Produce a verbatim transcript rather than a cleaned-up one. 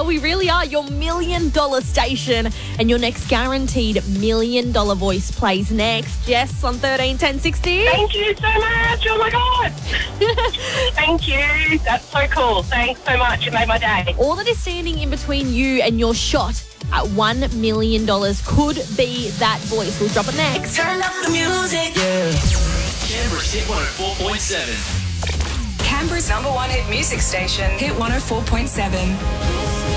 well, we really are your million dollar station, and your next guaranteed million dollar voice plays next. Jess on thirteen ten sixty. Thank you so much. Oh, my God. Thank you. That's so cool. Thanks so much. It made my day. All that is standing in between you and your shot at one million dollars could be that voice. We'll drop it next. Turn up the music. Canberra's Hit one oh four point seven. Canberra's number one hit music station, Hit one oh four point seven.